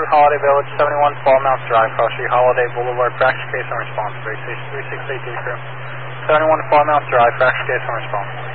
Holiday Village, 71 Falmouth Drive, Cross Street, Holiday Boulevard, fracture case on response, 3682 crew. 71 Falmouth Drive, fracture case on response.